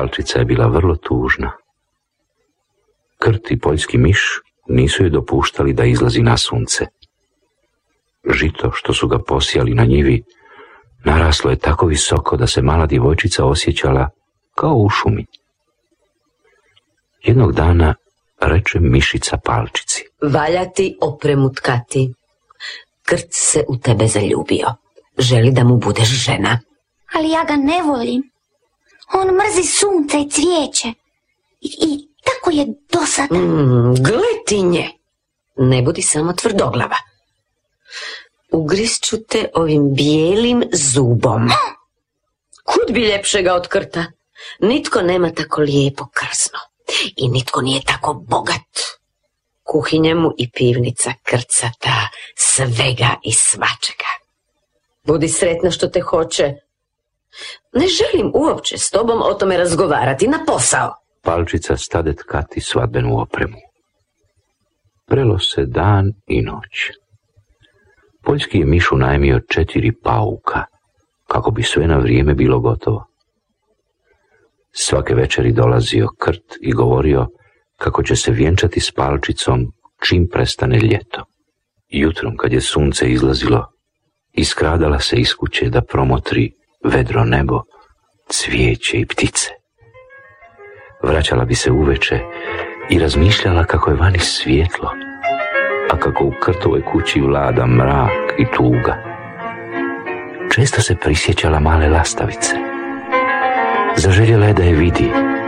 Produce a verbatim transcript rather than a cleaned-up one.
Palčica je bila vrlo tužna. Krt i poljski miš nisu joj dopuštali da izlazi na sunce. Žito što su ga posijali na njivi naraslo je tako visoko da se mala djevojčica osjećala kao u šumi. Jednog dana reče mišica Palčici: valja ti opremu tkati. Krt se u tebe zaljubio. Želi da mu budeš žena. Ali ja ga ne volim. On mrzi sunce i cvijeće. I, i tako je dosadan. Mm, gle ti nje. Ne budi samo tvrdoglava. Ugrišću te ovim bijelim zubom. Kud bi ljepšega od Krta? Nitko nema tako lijepo krzno. I nitko nije tako bogat. Kuhinja mu i pivnica krcata svega i svačega. Budi sretna što te hoće. Ne želim uopće s tobom o tome razgovarati. Na posao. Palčica stade tkati svadbenu opremu. Prelo se dan i noć. Poljski je miš unajmio četiri pauka, kako bi sve na vrijeme bilo gotovo. Svake večeri dolazio Krt i govorio kako će se vjenčati s Palčicom čim prestane ljeto. Jutrom, kad je sunce izlazilo, iskradala se iz kuće da promotri vedro nebo, cvijeće i ptice. Vraćala bi se uveče i razmišljala kako je vani svjetlo, a kako u Krtovoj kući vlada mrak i tuga. Često se prisjećala male lastavice. Zaželjela je da je vidi,